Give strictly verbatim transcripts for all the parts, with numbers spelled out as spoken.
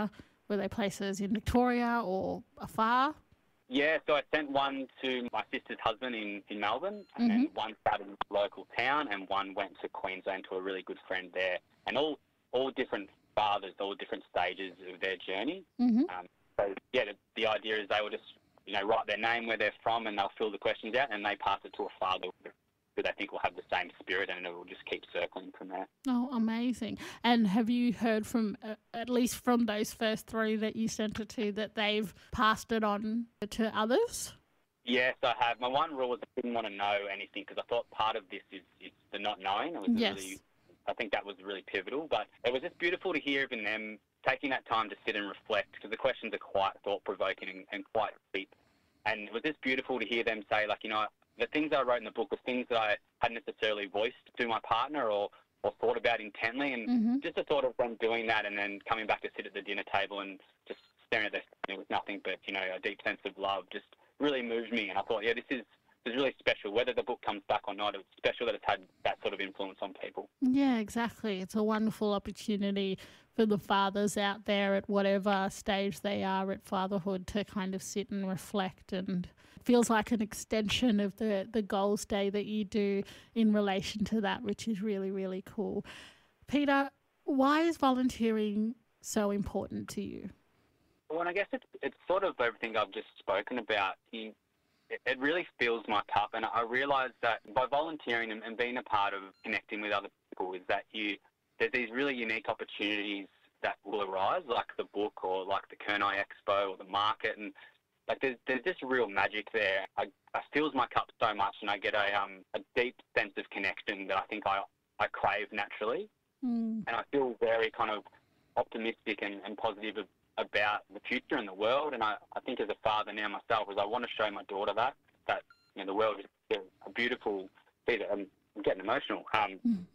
Australia? Were they places in Victoria or afar? Yeah, so I sent one to my sister's husband in, in Melbourne, and Mm-hmm. then one started in a local town, and one went to Queensland to a really good friend there. And all all different fathers, all different stages of their journey. Mm-hmm. Um, so, yeah, the, the idea is they will just, you know, write their name, where they're from, and they'll fill the questions out, and they pass it to a father who they think will have the same spirit, and it will just keep circling from there. Oh, amazing. And have you heard from, uh, at least from those first three that you sent it to, that they've passed it on to others? Yes, I have. My one rule was I didn't want to know anything, because I thought part of this is, is the not knowing. It was Yes. really, I think that was really pivotal. But it was just beautiful to hear even them taking that time to sit and reflect, because the questions are quite thought-provoking and, and quite deep. And it was just beautiful to hear them say, like, you know, the things I wrote in the book were things that I hadn't necessarily voiced to my partner or, or thought about intently. And Mm-hmm. just the thought of them doing that and then coming back to sit at the dinner table and just staring at their screen with nothing but, you know, a deep sense of love just really moved me. And I thought, yeah, this is, this is really special. Whether the book comes back or not, it's special that it's had that sort of influence on people. Yeah, exactly. It's a wonderful opportunity for the fathers out there at whatever stage they are at fatherhood to kind of sit and reflect, and it feels like an extension of the, the goals day that you do in relation to that, which is really, really cool. Peter, why is volunteering so important to you? Well, and I guess it's, it's sort of everything I've just spoken about. In, it, it really fills my cup, and I realise that by volunteering and, and being a part of connecting with other people is that you there's these really unique opportunities that will arise, like the book or like the Kernai Expo or the market, and like there's there's just real magic there. I, I fills my cup so much, and I get a um a deep sense of connection that I think I I crave naturally, Mm. and I feel very kind of optimistic and, and positive of, about the future and the world. And I, I think as a father now myself, is I want to show my daughter that that you know the world is a beautiful. I'm getting emotional. Um,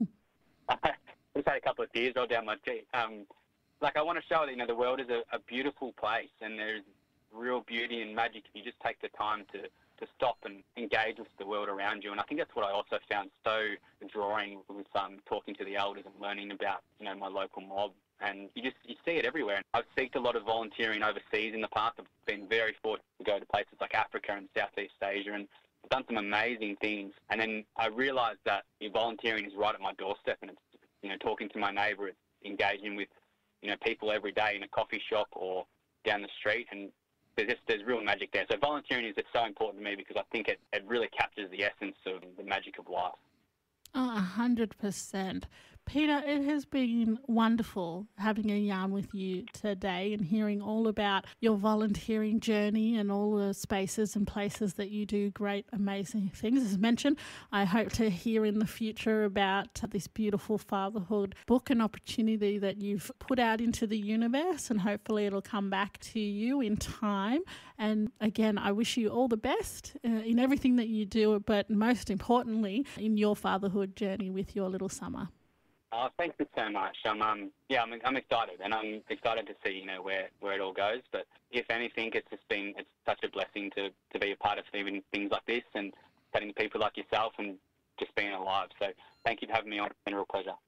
I just had a couple of tears roll down my cheek. Um, like I want to show her that, you know, the world is a, a beautiful place, and there's real beauty and magic if you just take the time to, to stop and engage with the world around you. And I think that's what I also found so drawing with um, talking to the elders and learning about, you know, my local mob. And you just you see it everywhere. I've seeked a lot of volunteering overseas in the past. I've been very fortunate to go to places like Africa and Southeast Asia, and I've done some amazing things. And then I realised that your volunteering is right at my doorstep, and it's, you know, talking to my neighbour, it's engaging with, you know, people every day in a coffee shop or down the street, and there's just, there's real magic there. So volunteering is so important to me because I think it, it really captures the essence of the magic of life. Oh, a hundred percent. Peter, it has been wonderful having a yarn with you today and hearing all about your volunteering journey and all the spaces and places that you do great, amazing things. As mentioned, I hope to hear in the future about this beautiful fatherhood book and opportunity that you've put out into the universe, and hopefully it'll come back to you in time. And again, I wish you all the best uh, in everything that you do, but most importantly, in your fatherhood journey with your little Summer. Oh, thank you so much. I'm, um, yeah, I'm, I'm excited, and I'm excited to see, you know, where, where it all goes. But if anything, it's just been, it's such a blessing to, to be a part of even things like this and chatting to people like yourself and just being alive. So thank you for having me on. It's been a real pleasure.